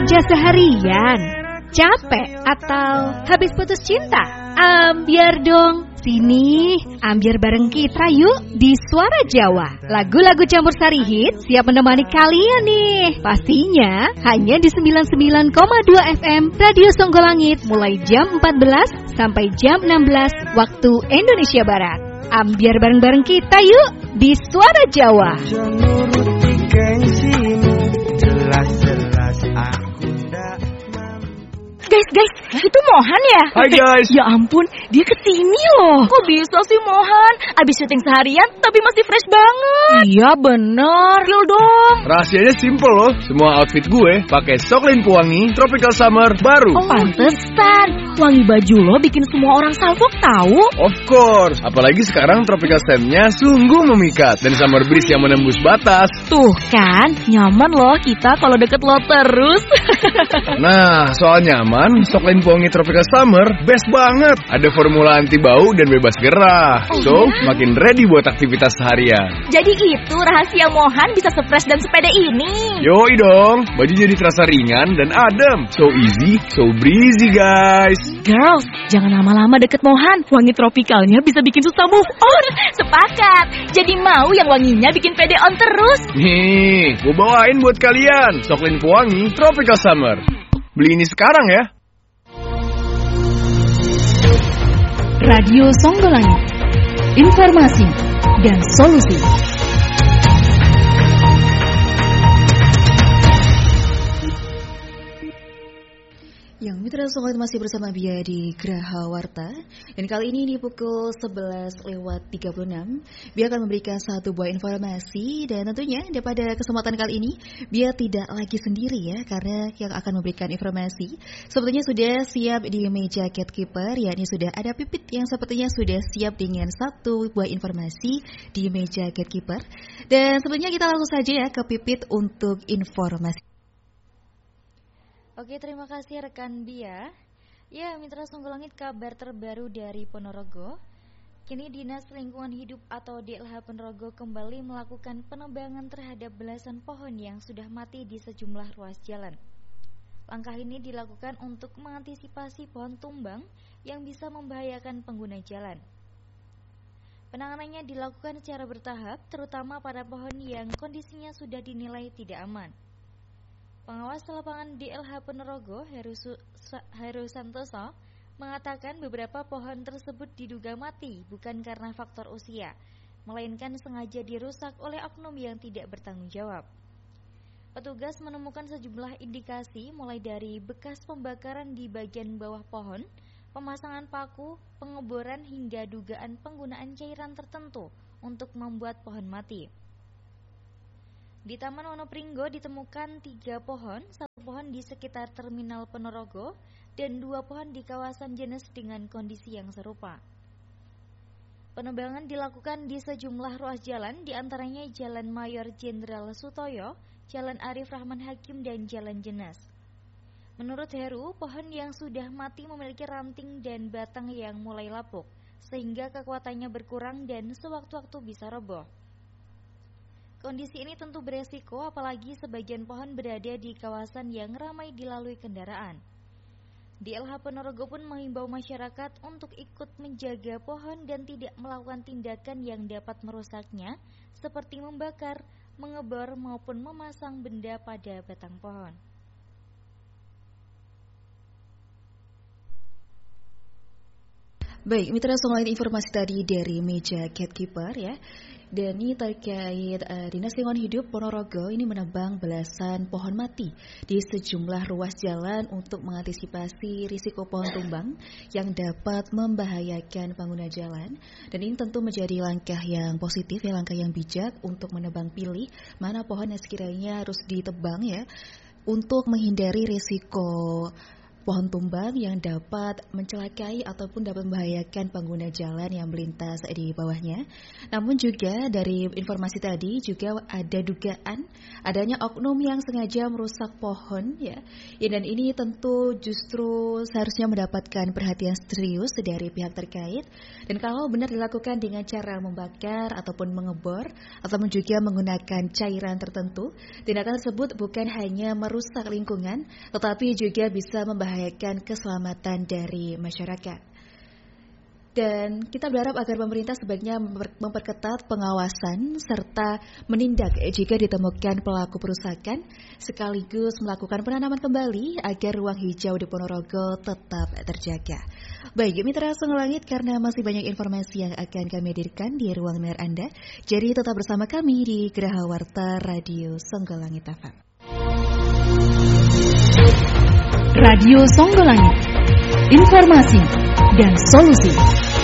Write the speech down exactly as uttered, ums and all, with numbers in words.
Kerja seharian, capek atau habis putus cinta? Ambiar dong. Sini, ambiar bareng kita yuk di Suara Jawa. Lagu-lagu campur sari hit siap menemani kalian nih. Pastinya hanya di sembilan puluh sembilan koma dua F M Radio Songgolangit mulai jam empat belas sampai jam enam belas waktu Indonesia Barat. Ambiar bareng-bareng kita yuk di Suara Jawa. Guys, guys, itu Mohan ya? Hai guys. Ya ampun, dia kesini loh. Kok bisa sih Mohan? Abis syuting seharian, tapi masih fresh banget. Iya bener. Spill dong. Rahasianya simple loh. Semua outfit gue pakai Soklin Pewangi Tropical Summer baru. Oh, pantesan. Wangi baju lo bikin semua orang salfok tahu. Of course. Apalagi sekarang Tropical Scent-nya sungguh memikat. Dan summer breeze yang menembus batas. Tuh kan, nyaman loh kita kalau deket lo terus. Nah, soal nyaman, Soklin Pewangi Tropical Summer best banget. Ada formula anti bau dan bebas gerah. Oh, so, ya? makin ready buat aktivitas seharian. Jadi itu rahasia Mohan bisa se-fresh dan sepede ini. Yoi dong, baju jadi terasa ringan dan adem. So easy, so breezy guys. Girls, jangan lama-lama deket Mohan. Wangi tropikalnya bisa bikin susah move on. Sepakat. Jadi mau yang wanginya bikin pede on terus. Nih, gue bawain buat kalian Soklin Pewangi Tropical Summer. Beli ini sekarang ya. Radio Songgolangit, informasi dan solusi. Yang Mitra Songgolangit masih bersama Bia di Graha Warta. Dan kali ini di pukul sebelas lewat tiga puluh enam Bia akan memberikan satu buah informasi. Dan tentunya pada kesempatan kali ini Bia tidak lagi sendiri ya, karena yang akan memberikan informasi sebetulnya sudah siap di meja gatekeeper, yakni sudah ada Pipit yang sepertinya sudah siap dengan satu buah informasi di meja gatekeeper. Dan sebetulnya kita langsung saja ya ke Pipit untuk informasi. Oke, terima kasih rekan Bia. Ya, Mitra Songgolangit, kabar terbaru dari Ponorogo. Kini Dinas Lingkungan Hidup atau D L H Ponorogo kembali melakukan penebangan terhadap belasan pohon yang sudah mati di sejumlah ruas jalan. Langkah ini dilakukan untuk mengantisipasi pohon tumbang yang bisa membahayakan pengguna jalan. Penanganannya dilakukan secara bertahap, terutama pada pohon yang kondisinya sudah dinilai tidak aman. Pengawas lapangan D L H Ponorogo, Heru, Heru Santoso, mengatakan beberapa pohon tersebut diduga mati bukan karena faktor usia, melainkan sengaja dirusak oleh oknum yang tidak bertanggung jawab. Petugas menemukan sejumlah indikasi mulai dari bekas pembakaran di bagian bawah pohon, pemasangan paku, pengeboran hingga dugaan penggunaan cairan tertentu untuk membuat pohon mati. Di Taman Wonopringgo ditemukan tiga pohon, satu pohon di sekitar Terminal Ponorogo, dan dua pohon di kawasan Jenes dengan kondisi yang serupa. Penebangan dilakukan di sejumlah ruas jalan, diantaranya Jalan Mayor Jenderal Sutoyo, Jalan Arif Rahman Hakim, dan Jalan Jenes. Menurut Heru, pohon yang sudah mati memiliki ranting dan batang yang mulai lapuk, sehingga kekuatannya berkurang dan sewaktu-waktu bisa roboh. Kondisi ini tentu beresiko apalagi sebagian pohon berada di kawasan yang ramai dilalui kendaraan. D L H Ponorogo pun menghimbau masyarakat untuk ikut menjaga pohon dan tidak melakukan tindakan yang dapat merusaknya seperti membakar, mengebor maupun memasang benda pada batang pohon. Baik, Mitra Songgolangit, informasi tadi dari meja gatekeeper ya. Dan ini terkait uh, Dinas Lingkungan Hidup Ponorogo ini menebang belasan pohon mati di sejumlah ruas jalan untuk mengantisipasi risiko pohon tumbang yang dapat membahayakan pengguna jalan. Dan ini tentu menjadi langkah yang positif ya, langkah yang bijak untuk menebang pilih mana pohon yang sekiranya harus ditebang ya, untuk menghindari risiko pohon tumbang yang dapat mencelakai ataupun dapat membahayakan pengguna jalan yang melintas di bawahnya. Namun juga dari informasi tadi juga ada dugaan adanya oknum yang sengaja merusak pohon ya. Ya, dan ini tentu justru seharusnya mendapatkan perhatian serius dari pihak terkait. Dan kalau benar dilakukan dengan cara membakar ataupun mengebor ataupun juga menggunakan cairan tertentu, tindakan tersebut bukan hanya merusak lingkungan tetapi juga bisa membahayakan keselamatan dari masyarakat. Dan kita berharap agar pemerintah sebaiknya memperketat pengawasan serta menindak jika ditemukan pelaku perusakan, sekaligus melakukan penanaman kembali agar ruang hijau di Ponorogo tetap terjaga. Baik, Mitra Songgolangit, karena masih banyak informasi yang akan kami hadirkan di ruang dengar Anda, jadi tetap bersama kami di Geraha Warta Radio Songgolangit F M. Radio Songgolangit, informasi dan solusi.